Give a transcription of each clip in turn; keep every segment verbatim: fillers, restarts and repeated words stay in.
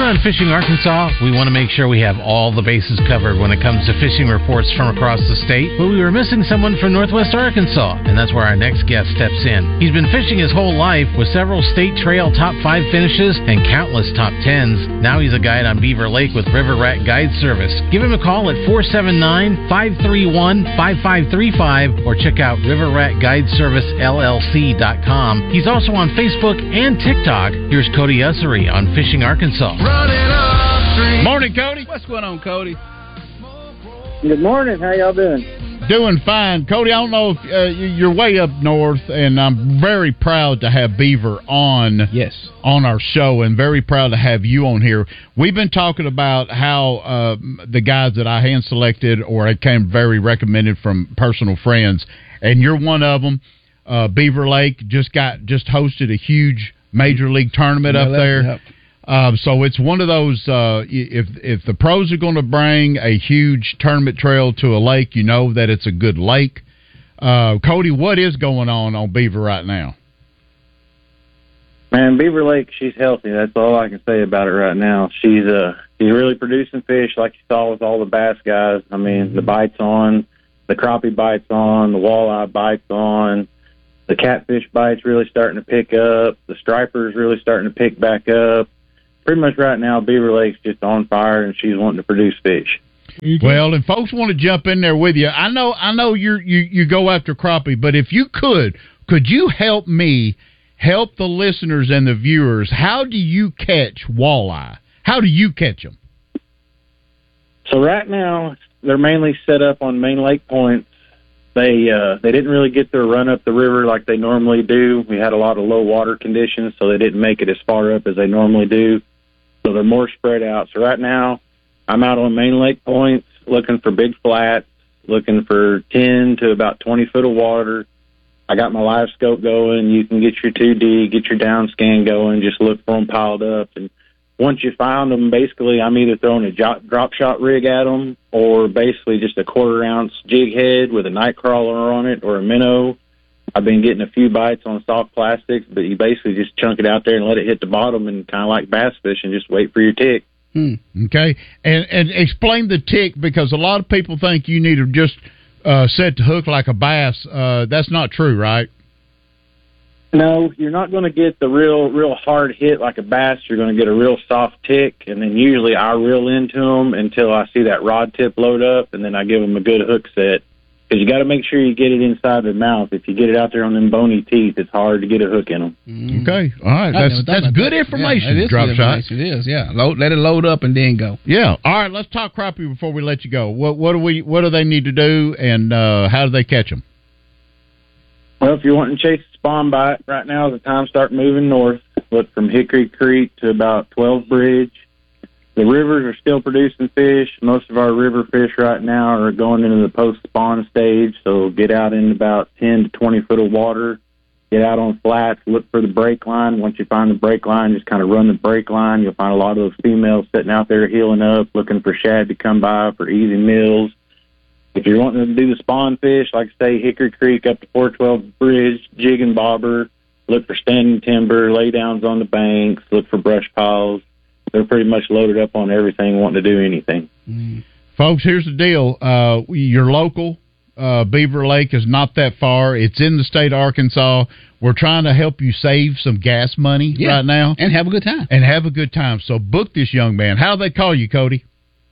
on Fishing Arkansas, we want to make sure we have all the bases covered when it comes to fishing reports from across the state, but we were missing someone from Northwest Arkansas, and that's where our next guest steps in. He's been fishing his whole life with several state trail top five finishes and countless top tens. Now he's a guide on Beaver Lake with River Rat Guide Service. Give him a call at four seven nine, five three one, five five three five or check out river rat guide service l l c dot com. He's also on Facebook and TikTok. Here's Cody Ussery on Fishing Arkansas. Morning, Cody. What's going on, Cody? Good morning. How y'all doing? Doing fine. Cody, I don't know if uh, you're way up north, and I'm very proud to have Beaver on yes. on our show, and very proud to have you on here. We've been talking about how uh, the guys that I hand-selected or I came very recommended from personal friends, and you're one of them. Uh, Beaver Lake just got just hosted a huge major league tournament yeah, up there. Yep. Uh, so it's one of those, uh, if if the pros are going to bring a huge tournament trail to a lake, you know that it's a good lake. Uh, Cody, what is going on on Beaver right now? Man, Beaver Lake, she's healthy. That's all I can say about it right now. She's uh, she's really producing fish like you saw with all the bass guys. I mean, the bite's on, the crappie bite's on, the walleye bite's on. The catfish bite's really starting to pick up. The striper's really starting to pick back up. Pretty much right now, Beaver Lake's just on fire, and she's wanting to produce fish. Well, and folks want to jump in there with you. I know, I know you're, you you go after crappie, but if you could, could you help me help the listeners and the viewers? How do you catch walleye? How do you catch them? So right now, they're mainly set up on main lake points. They uh, they didn't really get their run up the river like they normally do. We had a lot of low water conditions, so they didn't make it as far up as they normally do. So they're more spread out. So right now, I'm out on main lake points looking for big flats, looking for ten to about twenty foot of water. I got my live scope going. You can get your two D, get your down scan going, just look for them piled up. And once you find them, basically, I'm either throwing a drop, drop shot rig at them or basically just a quarter ounce jig head with a night crawler on it or a minnow. I've been getting a few bites on soft plastics, but you basically just chunk it out there and let it hit the bottom and kind of like bass fishing, just wait for your tick. Hmm. Okay. And and explain the tick, because a lot of people think you need to just uh, set the hook like a bass. Uh, that's not true, right? No, you're not going to get the real, real hard hit like a bass. You're going to get a real soft tick, and then usually I reel into them until I see that rod tip load up, and then I give them a good hook set. Because you got to make sure you get it inside the mouth. If you get it out there on them bony teeth, it's hard to get a hook in them. Mm. Okay, all right, that's that's good that. information. Yeah, it is drop good shot. Information. It is, yeah. Load, let it load up and then go. Yeah. All right, let's talk crappie before we let you go. What what do we what do they need to do, and uh, how do they catch them? Well, if you're wanting to chase a spawn bite, right now is the time to start moving north. Look from Hickory Creek to about twelve Bridge. The rivers are still producing fish. Most of our river fish right now are going into the post-spawn stage, so get out in about ten to twenty foot of water. Get out on flats, look for the break line. Once you find the break line, just kind of run the break line. You'll find a lot of those females sitting out there heeling up, looking for shad to come by for easy meals. If you're wanting to do the spawn fish, like I say, Hickory Creek up to four twelve Bridge, jig and bobber, look for standing timber, lay downs on the banks, look for brush piles. They're pretty much loaded up on everything, wanting to do anything. Mm. Folks, here's the deal. Uh, you're local. Uh, Beaver Lake is not that far. It's in the state of Arkansas. We're trying to help you save some gas money yeah. right now. And have a good time. And have a good time. So book this young man. How do they call you, Cody?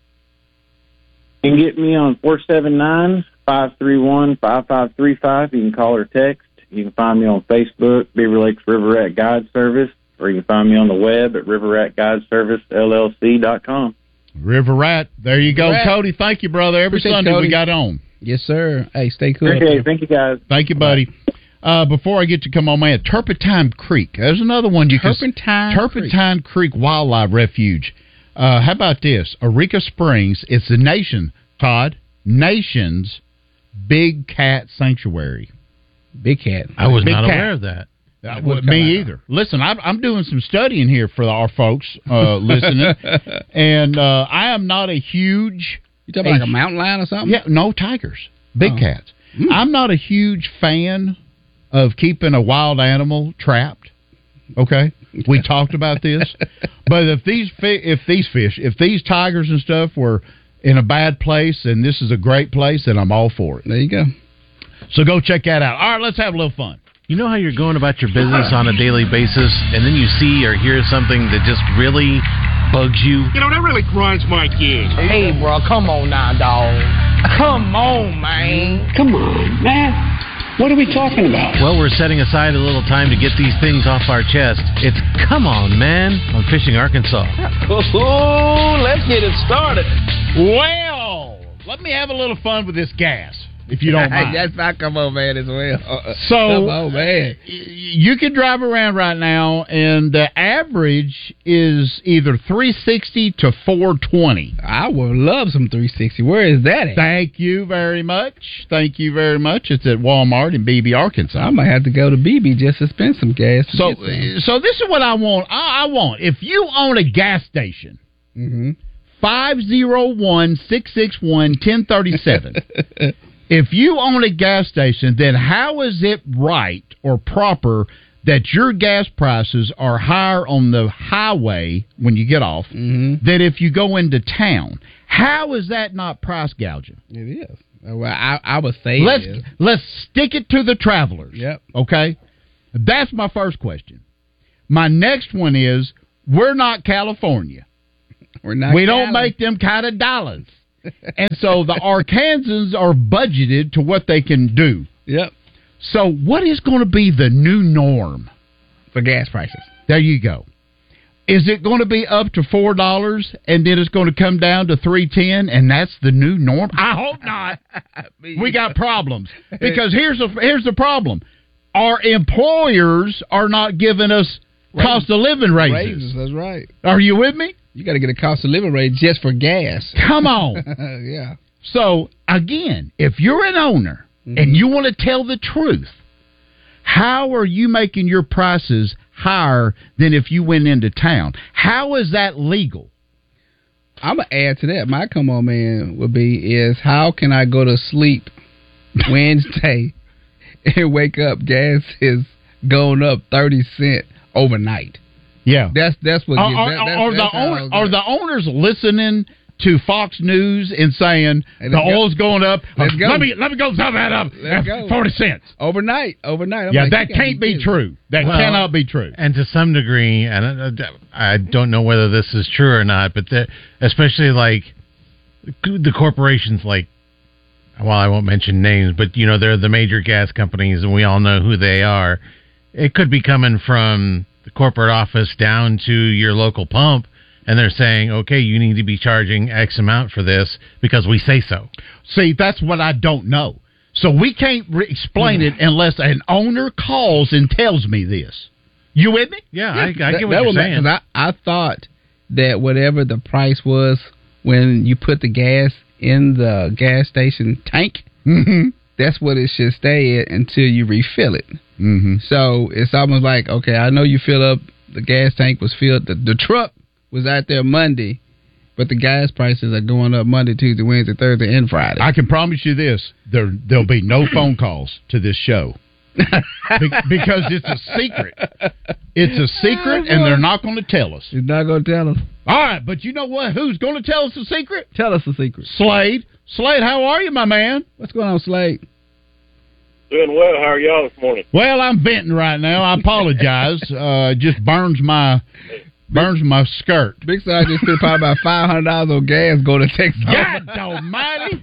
You can get me on four seven nine, five three one, five five three five. You can call or text. You can find me on Facebook, Beaver Lakes River Rat Guide Service, or you can find me on the web at river rat guide service l l c dot com. River Rat. There you go, Rat. Cody. Thank you, brother. Every Appreciate Sunday Cody. we got on. Yes, sir. Hey, stay cool. Okay, thank you, guys. Thank you, buddy. Uh, before I get to come on, man, Turpentine Creek. There's another one you Turpentine can... Turpentine Creek. Creek Wildlife Refuge. Uh, how about this? Eureka Springs. It's the nation, Todd, nation's big cat sanctuary. Big cat. I was big not cat. aware of that. Uh, well, me either. Listen, I'm, I'm doing some studying here for our folks uh, listening, and uh, I am not a huge... You talking about like a mountain lion or something? Yeah, no, tigers. Big oh. cats. Mm. I'm not a huge fan of keeping a wild animal trapped. Okay, we talked about this. But if these fi- if these fish, if these tigers and stuff were in a bad place, and this is a great place, then I'm all for it. There you go. So go check that out. All right, let's have a little fun. You know how you're going about your business on a daily basis, and then you see or hear something that just really bugs you? You know, that really grinds my gears. Hey, bro, come on now, dog. Come on, man. Come on, man. What are we talking about? Well, we're setting aside a little time to get these things off our chest. It's Come On, Man on Fishing Arkansas. Oh, let's get it started. Well, let me have a little fun with this gas, if you don't mind. That's not Come On, Man as well. Uh, So, Come On, Man. You can drive around right now, and the average is either three sixty to four twenty. I would love some three sixty. Where is that at? Thank you very much. Thank you very much. It's at Walmart in Beebe, Arkansas. I might have to go to B B just to spend some gas. So, so this is what I want. I, I want. If you own a gas station, mm-hmm. five oh one, six six one, one oh three seven. If you own a gas station, then how is it right or proper that your gas prices are higher on the highway when you get off mm-hmm. than if you go into town? How is that not price gouging? It is. Well, I, I would say let's it is. let's stick it to the travelers. Yep. Okay. That's my first question. My next one is: we're not California. We're not. We Cali. don't make them kind of dollars. And so the Arkansans are budgeted to what they can do. Yep. So what is going to be the new norm for gas prices? There you go. Is it going to be up to four dollars and then it's going to come down to three ten, and that's the new norm? I hope not. We got problems because here's the here's the problem: our employers are not giving us raises. Cost of living raises. Raises. That's right. Are you with me? You got to get a cost of living raise just for gas. Come on. Yeah. So, again, if you're an owner mm-hmm. and you want to tell the truth, how are you making your prices higher than if you went into town? How is that legal? I'm going to add to that. My come on, man, would be is how can I go to sleep Wednesday and wake up, gas is going up thirty cents overnight? Yeah, that's that's what. Are, that, are, that's, are that's the owner, are the owners listening to Fox News and saying hey, the oil's go. going up? Let's go. Let me let me go sum that up. Let's go. Forty cents overnight. Overnight. I'm yeah, like, that can't be, be true. That well, cannot be true. And to some degree, and I, I don't know whether this is true or not, but especially like the corporations, like, well, I won't mention names, but you know they're the major gas companies, and we all know who they are. It could be coming from the corporate office down to your local pump, and they're saying, okay, you need to be charging X amount for this because we say so. See, that's what I don't know. So we can't re- explain it unless an owner calls and tells me this. You with me? Yeah, yeah I, I that, get what you're saying. I, I thought that whatever the price was when you put the gas in the gas station tank, mm-hmm. that's what it should stay at until you refill it. Mm-hmm. So it's almost like, okay, I know you fill up, the gas tank was filled, the, the truck was out there Monday, but the gas prices are going up Monday, Tuesday, Wednesday, Thursday, and Friday. I can promise you this, there, there'll be no phone calls to this show. Be- because it's a secret. It's a secret, and they're not going to tell us. You're not going to tell us? All right, but you know what? Who's going to tell us the secret? Tell us the secret. Slade. Slade, how are you, my man? What's going on, Slade? Doing well. How are y'all this morning? Well, I'm venting right now. I apologize. uh, it just burns my burns my skirt. Big Side just spent probably about five hundred dollars on gas going to Texas. God almighty!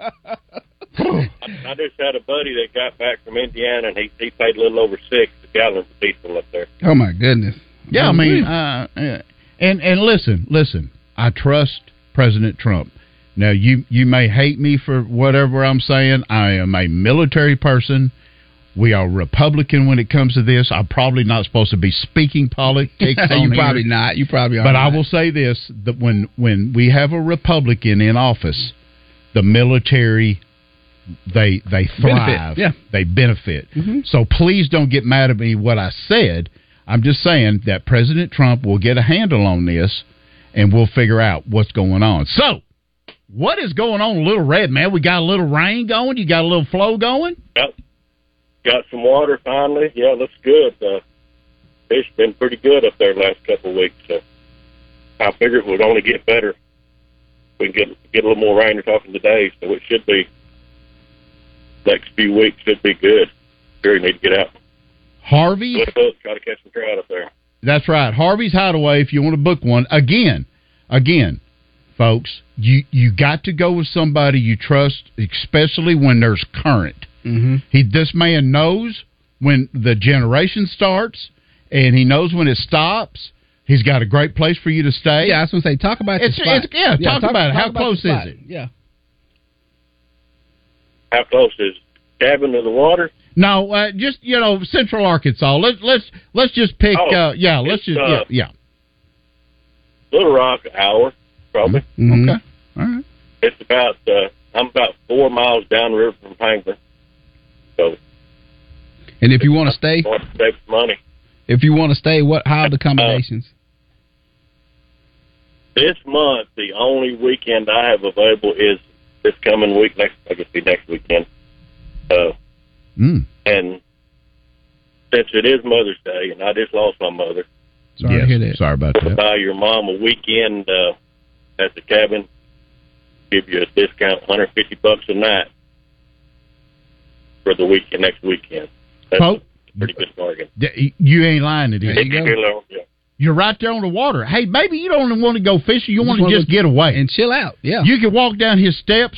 I just had a buddy that got back from Indiana, and he he paid a little over six gallons of diesel up there. Oh my goodness! Yeah, I mean, uh, and and listen, listen. I trust President Trump. Now, you, you may hate me for whatever I'm saying. I am a military person. We are Republican when it comes to this. I'm probably not supposed to be speaking politics on You here, probably not. You probably are But not. I will say this, that when, when we have a Republican in office, the military, they they thrive. Benefit. Yeah. They benefit. Mm-hmm. So please don't get mad at me what I said. I'm just saying that President Trump will get a handle on this, and we'll figure out what's going on. So, what is going on, Little Red, man? We got a little rain going? You got a little flow going? Got, got some water finally. Yeah, looks good. Uh, fish been pretty good up there the last couple of weeks. So I figure it would only get better. We can get get a little more rain. We're talking today, so it should be next few weeks should be good. Sure, you need to get out. Harvey's. Look up, try to catch some trout up there. That's right. Harvey's Hideaway. If you want to book one, again, again, folks, you you got to go with somebody you trust, especially when there's current. Mm-hmm. He, this man knows when the generation starts, and he knows when it stops. He's got a great place for you to stay. Yeah, I was going to say, talk about it's, the spot. It's, yeah, yeah, talk, talk about it. Talk How about close is it? Yeah. How close is cabin to the water? No, uh, just you know, Central Arkansas. Let's let's let's just pick. Oh, uh, yeah, let's just uh, yeah, yeah. Little Rock, an hour probably. Mm-hmm. Okay, all right. It's about uh, I'm about four miles down the river from Pangler. So. And if you want to stay, want to save some money. If you want to stay, what? How are the accommodations? Uh, this month, the only weekend I have available is this coming week. Next, I guess, be next weekend. Uh, mm. And since it is Mother's Day, and I just lost my mother, sorry yes, to hear that. Sorry about we'll that. buy your mom a weekend uh, at the cabin. Give you a discount, one hundred fifty bucks a night for the weekend next weekend. That's Pope, a pretty good bargain. You ain't lying to There you. you go. Yeah. You're right there on the water. Hey, maybe you don't want to go fishing. You, you want to just get away and chill out. Yeah, you can walk down his steps.